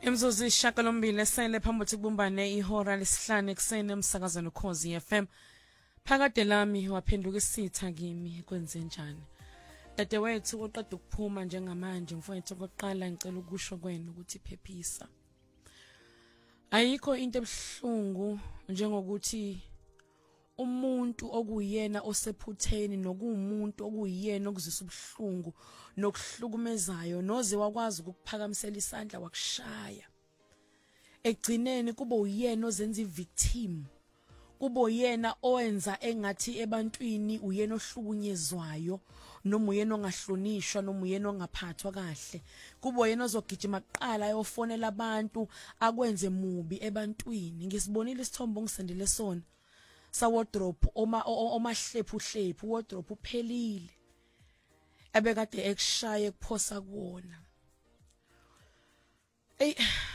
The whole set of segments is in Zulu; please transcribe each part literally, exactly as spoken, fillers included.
Imzuzu ishagalombili esele phambi kokuthi kubumbane ihora lesihlanu ekuseni emsakazweni Ukhozi F M. Phakade lami waphenduka isitha kimi kwenze njani. Dadewethu oqeda ukuphuma njengamanje mfowethu oqala ngicela ukusho kwenu ukuthi phephisa. Ayikho into ebuhlungu njengokuthi umuntu okuyena osephutheni nokuwumuntu okuyena okuzisa ubuhlungu nokuhlukumezayo noze wakwazi ukukuphakamisela isandla wakushaya. Egcineni kube uyena ozenza ivictim. Kube uyena owenza engathi ebantwini uyena ohlukunyezwayo noma uyena ongahlonishwa noma uyena ongaphathwa kahle. Kube uyena ozogijima kuqala ayofonela abantu akwenze mubi ebantwini. Ngisibonile isithombe ngisendele sona sa wardrobe oma omahlephu hlephu wardrobe uphelile ebekade ekushaye kuphosa kuona. Ey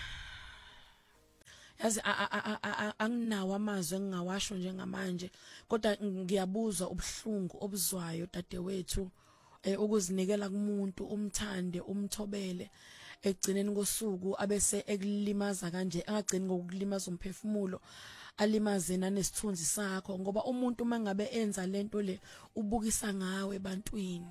yazi anginawo amazwi engingawasho njengamanje kodwa ngiyabuzwa ubuhlungu obuzwayo dadewethu ukuzinikela kumuntu umthande umthobele egcineni kosuku abese ekulimaza kanje angagcini ngokulimaza umphefumulo alimaze nanesithunzi sakho ngoba umuntu mangabe enza lento le ubukisa ngawe ebantwini.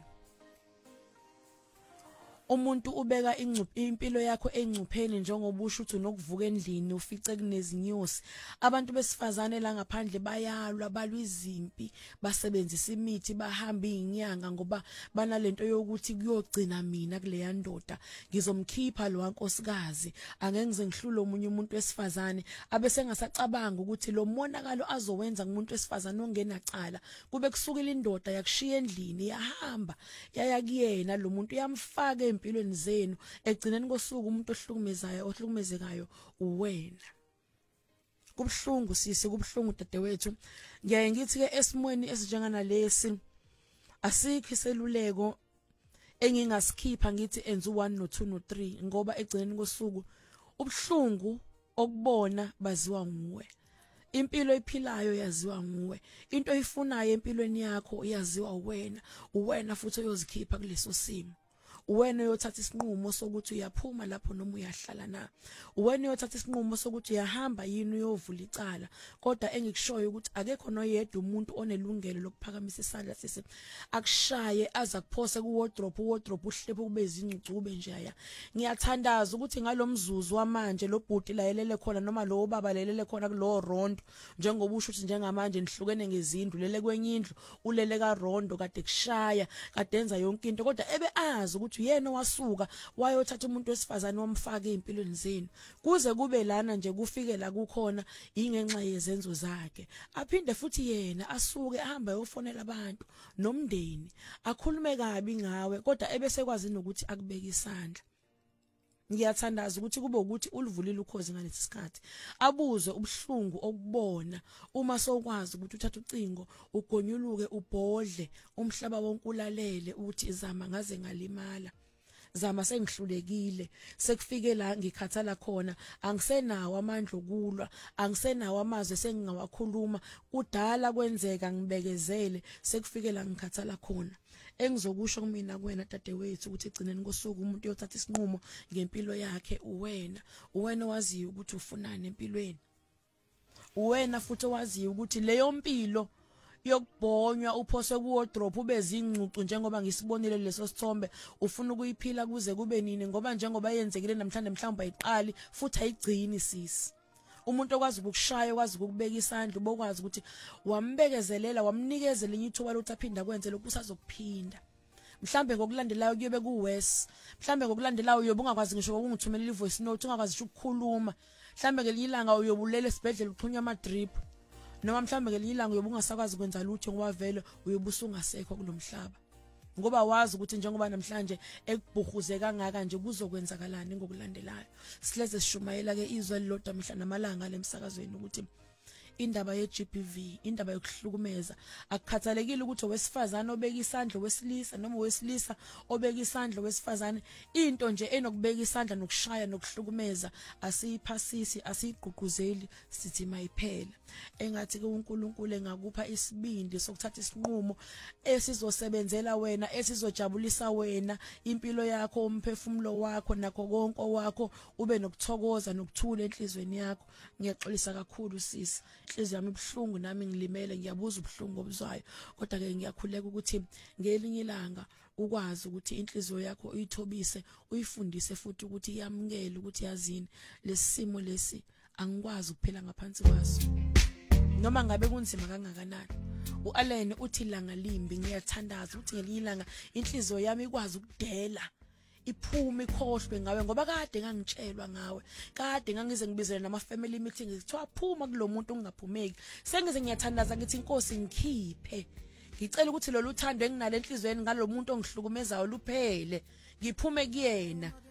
Umuntu ubeka impilo yakho engcupheni njengoba usho ukuthi nokuvuka endlini ufice kunezinyosi. Abantu besifazane la ngaphandle bayalwa balwa izimpi basebenzisa imithi bahamba izinyanga ngoba banalento yokuthi kuyogcina mina kuleya ndoda ngizomkhipha lo wankosikazi angeke ngize ngihlule umunye umuntu wesifazane abese ngasacabanga ukuthi lo monakalo azowenza kumuntu wesifazane ongenacala kube kusukile indoda yakushiya endlini yahamba yaya kuyena lo muntu yamfaka empilweni zenu egcineni kosuku umuntu ohlukumezayo ohlukumezekayo uwena. Kubhlungu sisi kubhlungu dadewethu. Ngiyaye ngithi ke esimweni esinjengana lesi asikho iseluleko engingasikhipha ngithi enza one no two no three ngoba egcineni kosuku ubhlungu okubona baziwa nguwe. Impilo iphilayo yaziwa nguwe. Into oyifunayo empilweni yakho yaziwa uwena. Uwena futhi uyozikhipha kuleso simo. Uwena uyothatha isinqumo sokuthi uyaphuma lapho noma uyahlala na. Uwena uyothatha isinqumo sokuthi uyahamba yini uyovula icala. Kodwa engikushoyo ukuthi akekho noyedwa umuntu onelungelo lokuphakamisa isandla sisi akushaye aza kuphose ku wardrobe wardrobe uhlephe kube izingcucube nje aya. Ngiyathandaza ukuthi ngalomzuzu wamanje lo bhuti layelele khona noma lo baba layelele khona kulo rondo njengoba usho ukuthi njengamanje nihlukene ngezindlu lele kwenye indlu ulele ka rondo kade kushaya kade enza yonke into kodwa ebe azi ukuthi yena wasuka wayothatha umuntu wesifazane wamfaka empilweni zenu kuze kube lana nje kufike la kukhona ingenxa yezenzo zakhe aphinde futhi yena asuke ahamba yofonela abantu nomndeni akhulume kabi ngawe kodwa ebese kwazi nokuthi akubeka isandla. Ngiyathandaza ukuthi kube ukuthi ulivulile Ukhozi ngalesi sikhathi abuzwe ubuhlungu okubona uma sokwazi ukuthi uthatha ucingo ugonyuluke ubhodle umhlaba wonke ulalele ukuthi izama ngaze ngalimala zama sengihlulekile sekufike la ngikhathala khona angisenawo amandla okulwa angisenawo amazwi sengingawakhuluma kudala kwenzeka ngibekezele sekufike la ngikhathala khona. Engizokusho kumina kuwena dadewethu ukuthi egcineni kosuku umuntu uyothatha isinqumo ngempilo yakhe uwena. Uwena waziyo ukuthi ufunani empilweni. Uwena futhi waziyo ukuthi leyo mpilo yokubhonywa uphose ku wardrobe ubeze ingcucu njengoba ngisibonile leso sithombe ufuna ukuyiphila kuze kube nini ngoba njengoba yenzekile namhlanje mhlawumbe ayiqali futhi ayigcini sisi. Umuntu okwazi ukukushaya okwazi ukubeka isandla ubokwazi ukuthi wambekezelela wamnikezela inyithuba lokuthi aphinda kwenze lokhu usazokuphinda. Mhlambe ngokulandelayo kuyobe kuwes. Mhlambe ngokulandelayo uyobe ungakwazi ngisho ukungithumelela ivoice note ungakwazi ukukhuluma. Mhlambe ngelinye ilanga uyobulele esibhedlela ukuthunywa ama drip. Noma mhlambe ngelinye ilanga uyobe ungasakwazi kwenza lutho ngoba vele uyobusa ungasekho kulomhlaba. Ngoba wazi ukuthi njengoba namhlanje ekubhuhuze kangaka nje kuzokwenzakalani ngokulandelayo. Sileze sishumayela ke izwe lilodwa mihla namalanga lemsakazweni ukuthi indaba ye G B V, indaba yokuhlukumeza. Akukhathalekile ukuthi owesifazane obeka isandla wesilisa noma owesilisa obeka isandla wesifazane, into nje enokubeka isandla nokushaya nokuhlukumeza asiyiphasisi, asiyigqugquzeli, sithi mayiphela. Engathi ke uNkulunkulu engakupha isibindi sokuthatha isinqumo esizosebenzela wena, esizojabulisa wena, impilo yakho, umphefumulo wakho nakho konke wakho, ube nokuthokoza nokuthula enhlizweni yakho. Ngiyaxolisa kakhulu sisi, inhliziyo yami ibhlungu nami ngilimele, ngiyabuza ubhlungu obuzwayo, kodwa ke ngiyakhuleka ukuthi ngelinye ilanga ukwazi ukuthi inhliziyo yakho uyithobise, uyifundise futhi ukuthi iyamukele ukuthi yazini lesimo lesi angikwazi ukuphila ngaphansi kwaso noma ngabe kunzima kangakanani. uAllen uthi ilanga limbi ngiyathandaza ukuthi ngelinye ilanga inhliziyo yami ikwazi ukudela, iphume ikhohlwe ngawe, ngoba kade ngangitshelwa ngawe, kade ngangize ngibizele nama family meetings kuthiwa phuma kulomuntu ungaphumeki. Sengize ngiyathandaza ngithi inkosi ngikhiphe, ngicela ukuthi lolu thando enginalo enhlizweni ngalomuntu ongihlukumezayo luphele, ngiphume kuyena.